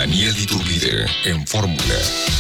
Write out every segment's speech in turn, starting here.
Daniel Iturbide en Fórmula.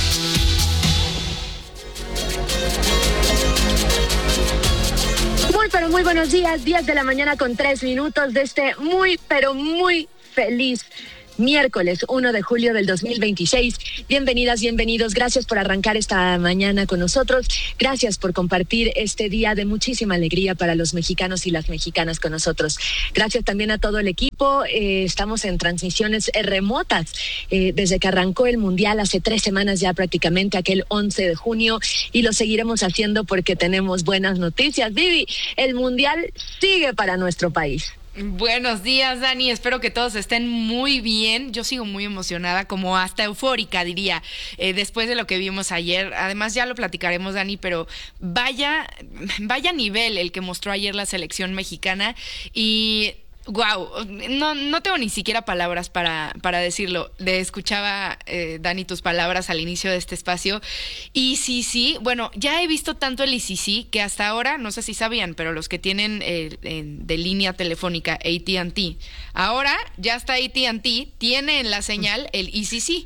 Pero muy buenos días, 10 de la mañana con 3 minutos de este muy, pero muy feliz miércoles 1 de julio del 2026. Bienvenidas, bienvenidos. Gracias por arrancar esta mañana con nosotros. Gracias por compartir este día de muchísima alegría para los mexicanos y las mexicanas con nosotros. Gracias también a todo el equipo. Estamos en transmisiones remotas desde que arrancó el Mundial hace 3 semanas ya prácticamente, aquel 11 de junio, y lo seguiremos haciendo porque tenemos buenas noticias. Vivi, el Mundial sigue para nuestro país. Buenos días, Dani. Espero que todos estén muy bien. Yo sigo muy emocionada, como hasta eufórica, diría, después de lo que vimos ayer. Además, ya lo platicaremos, Dani, pero vaya nivel el que mostró ayer la selección mexicana. Y wow, no tengo ni siquiera palabras para decirlo. Escuchaba, Dani, tus palabras al inicio de este espacio. Y sí, bueno, ya he visto tanto el ICC que hasta ahora, no sé si sabían, pero los que tienen de línea telefónica AT&T, ahora ya está AT&T, tiene en la señal el ICC.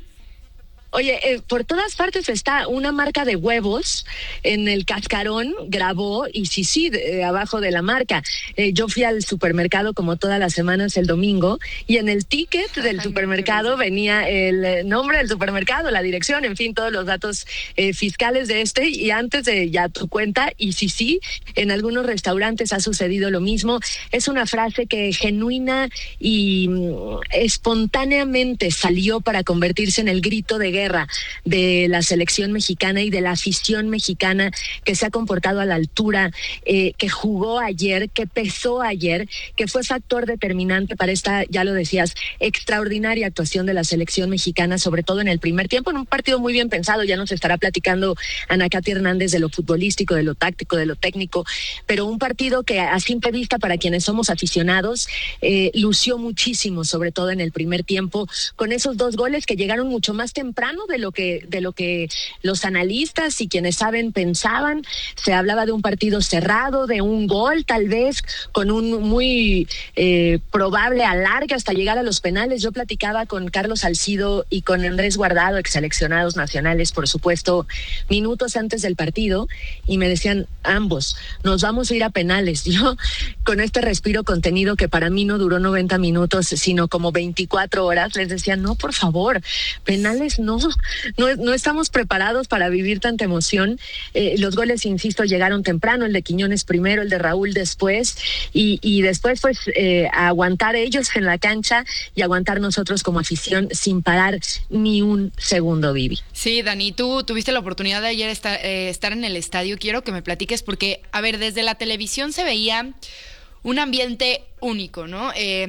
Oye, por todas partes está una marca de huevos en el cascarón, grabó y sí, abajo de la marca. Yo fui al supermercado como todas las semanas el domingo y en el ticket del supermercado venía el nombre del supermercado, la dirección, en fin, todos los datos fiscales de y antes de ya tu cuenta. Y sí, en algunos restaurantes ha sucedido lo mismo. Es una frase que genuina y espontáneamente salió para convertirse en el grito de guerra de la selección mexicana y de la afición mexicana, que se ha comportado a la altura, que jugó ayer, que pesó ayer, que fue factor determinante para esta, ya lo decías, extraordinaria actuación de la selección mexicana, sobre todo en el primer tiempo, en un partido muy bien pensado. Ya nos estará platicando Ana Katy Hernández de lo futbolístico, de lo táctico, de lo técnico, pero un partido que a simple vista, para quienes somos aficionados, lució muchísimo, sobre todo en el primer tiempo, con esos 2 goles que llegaron mucho más temprano de lo que los analistas y quienes saben pensaban. Se hablaba de un partido cerrado, de un gol tal vez, con un muy probable alargue hasta llegar a los penales. Yo platicaba con Carlos Salcido y con Andrés Guardado, ex seleccionados nacionales, por supuesto, minutos antes del partido, y me decían ambos, nos vamos a ir a penales. Yo, con este respiro contenido que para mí no duró 90 minutos, sino como 24 horas, les decía, no, por favor, penales no estamos preparados para vivir tanta emoción. Los goles, insisto, llegaron temprano, el de Quiñones primero, el de Raúl después, y después pues a aguantar ellos en la cancha y aguantar nosotros como afición sin parar ni un segundo, Vivi. Sí, Dani, tú tuviste la oportunidad de ayer estar en el estadio. Quiero que me platiques porque, a ver, desde la televisión se veía un ambiente único, ¿no?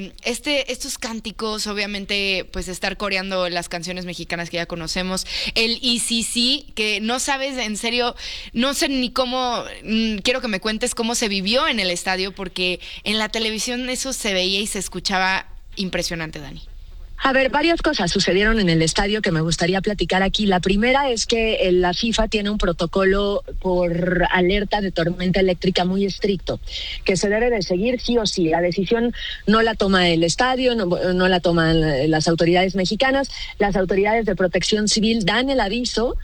Estos cánticos, obviamente, pues estar coreando las canciones mexicanas que ya conocemos, el ICC, que no sabes, en serio, no sé ni cómo, quiero que me cuentes cómo se vivió en el estadio, porque en la televisión eso se veía y se escuchaba impresionante, Dani. A ver, varias cosas sucedieron en el estadio que me gustaría platicar aquí. La primera es que la FIFA tiene un protocolo por alerta de tormenta eléctrica muy estricto, que se debe de seguir sí o sí. La decisión no la toma el estadio, no la toman las autoridades mexicanas. Las autoridades de protección civil dan el aviso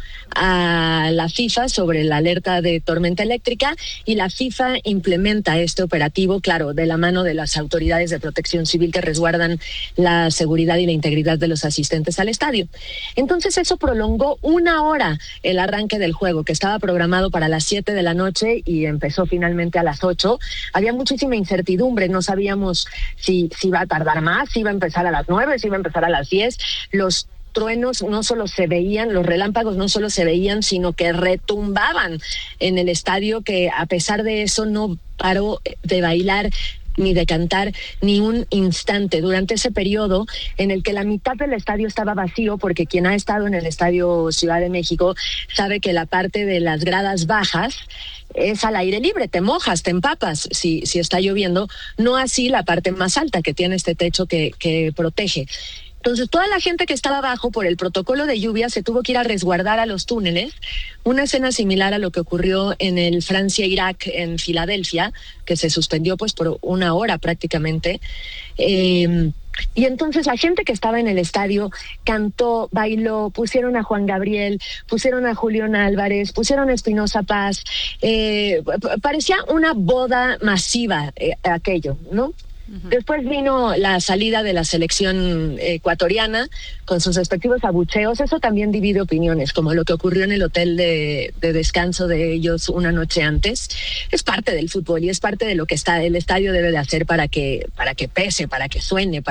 a la FIFA sobre la alerta de tormenta eléctrica y la FIFA implementa este operativo, claro, de la mano de las autoridades de protección civil que resguardan la seguridad y la integridad de los asistentes al estadio. Entonces eso prolongó 1 hora el arranque del juego, que estaba programado para las 7 de la noche y empezó finalmente a las 8. Había muchísima incertidumbre, no sabíamos si iba a tardar más, si iba a empezar a las 9, si iba a empezar a las 10. Los truenos no solo se veían, los relámpagos no solo se veían, sino que retumbaban en el estadio, que a pesar de eso no paró de bailar ni de cantar ni un instante durante ese periodo en el que la mitad del estadio estaba vacío, porque quien ha estado en el estadio Ciudad de México sabe que la parte de las gradas bajas es al aire libre, te mojas, te empapas si está lloviendo, no así la parte más alta que tiene este techo que protege. Entonces, toda la gente que estaba abajo por el protocolo de lluvia se tuvo que ir a resguardar a los túneles. Una escena similar a lo que ocurrió en el Francia-Irak en Filadelfia, que se suspendió pues por 1 hora prácticamente. Y entonces la gente que estaba en el estadio cantó, bailó, pusieron a Juan Gabriel, pusieron a Julián Álvarez, pusieron a Espinoza Paz. Parecía una boda masiva aquello, ¿no? Después vino la salida de la selección ecuatoriana con sus respectivos abucheos. Eso también divide opiniones, como lo que ocurrió en el hotel de descanso de ellos una noche antes. Es parte del fútbol y es parte de lo que el estadio debe de hacer para que pese, para que suene,